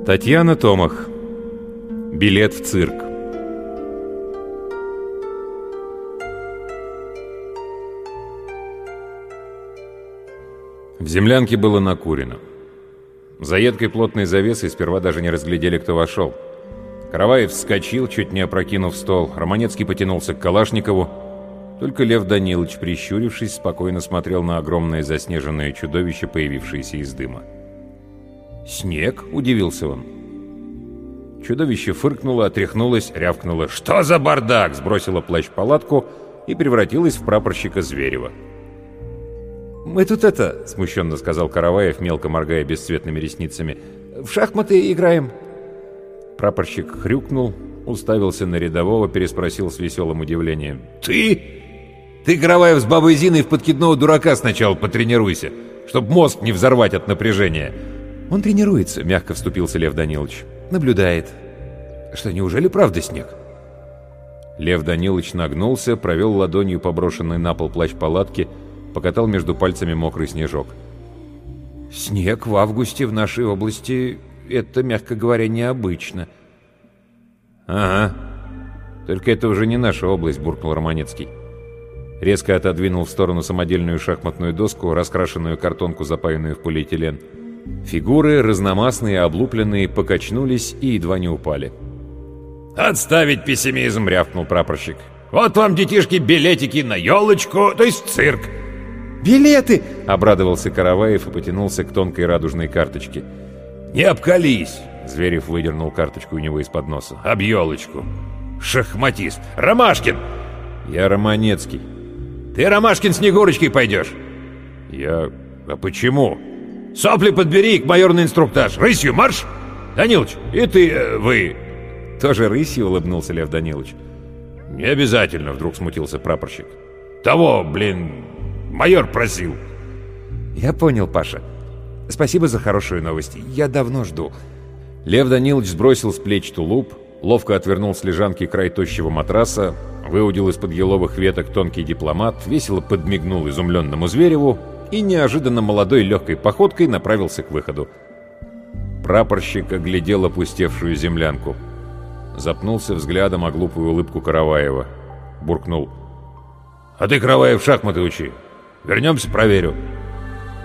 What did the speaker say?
Татьяна Томах. Билет в цирк. В землянке было накурено. За едкой плотной завесой сперва даже не разглядели, кто вошел. Караваев вскочил, чуть не опрокинув стол. Романецкий потянулся к Калашникову. Только Лев Данилович, прищурившись, спокойно смотрел на огромное заснеженное чудовище, появившееся из дыма. «Снег?» — удивился он. Чудовище фыркнуло, отряхнулось, рявкнуло: «Что за бардак?» — сбросило плащ-палатку и превратилось в прапорщика Зверева. «Мы тут это...» — смущенно сказал Караваев, мелко моргая бесцветными ресницами. «В шахматы играем». Прапорщик хрюкнул, уставился на рядового, переспросил с веселым удивлением: «Ты? Ты, Караваев, с бабой Зиной в подкидного дурака сначала потренируйся, чтоб мозг не взорвать от напряжения». «Он тренируется», — мягко вступился Лев Данилович. «Наблюдает». «Что, неужели правда снег?» Лев Данилович нагнулся, провел ладонью по брошенной на пол плащ-палатки, покатал между пальцами мокрый снежок. «Снег в августе в нашей области — это, мягко говоря, необычно». «Ага. Только это уже не наша область», — буркнул Романецкий. Резко отодвинул в сторону самодельную шахматную доску, раскрашенную картонку, запаянную в полиэтилен. Фигуры, разномастные, облупленные, покачнулись и едва не упали. «Отставить пессимизм!» — рявкнул прапорщик. «Вот вам, детишки, билетики на елочку, то есть в цирк!» «Билеты!» — обрадовался Караваев и потянулся к тонкой радужной карточке. «Не обкались!» — Зверев выдернул карточку у него из-под носа. «Об елочку! Шахматист! Ромашкин!» «Я Романецкий». «Ты, Ромашкин, Снегурочкой пойдешь!» «Я... А почему?» «Сопли подбери к майор на инструктаж! Рысью марш! Данилыч, и ты... вы...» «Тоже рысью?» — улыбнулся Лев Данилович. «Не обязательно», — вдруг смутился прапорщик. «Того, майор просил». «Я понял, Паша. Спасибо за хорошую новость. Я давно жду». Лев Данилович сбросил с плеч тулуп, ловко отвернул с лежанки край тощего матраса, выудил из-под еловых веток тонкий дипломат, весело подмигнул изумленному Звереву и неожиданно молодой легкой походкой направился к выходу. Прапорщик оглядел опустевшую землянку. Запнулся взглядом о глупую улыбку Караваева. Буркнул: «А ты, Караваев, шахматы учи. Вернемся, проверю».